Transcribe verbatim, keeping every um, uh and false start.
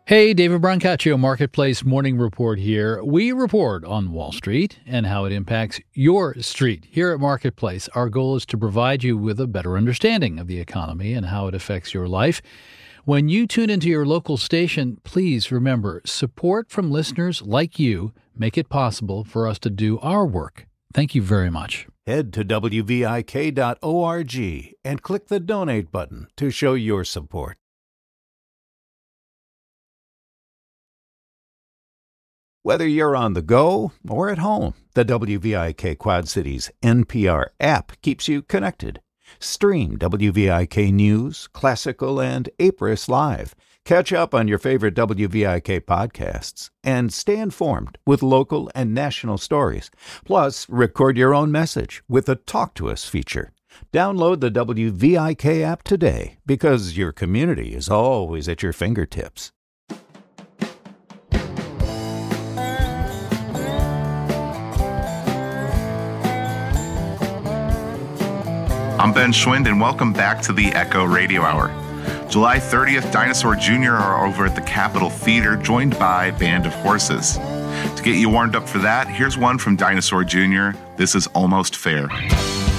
Hey, David Brancaccio, Marketplace Morning Report here. We report on Wall Street and how it impacts your street. Here at Marketplace, our goal is to provide you with a better understanding of the economy and how it affects your life. When you tune into your local station, please remember, support from listeners like you make it possible for us to do our work. Thank you very much. Head to W V I K dot org and click the donate button to show your support. Whether you're on the go or at home, the W V I K Quad Cities N P R app keeps you connected. Stream W V I K News, Classical, and Apris Live. Catch up on your favorite W V I K podcasts and stay informed with local and national stories. Plus, record your own message with the Talk to Us feature. Download the W V I K app today because your community is always at your fingertips. I'm Ben Schwind, and welcome back to the Echo Radio Hour. July thirtieth, Dinosaur Junior are over at the Capitol Theater, joined by Band of Horses. To get you warmed up for that, here's one from Dinosaur Junior This is Almost Fair.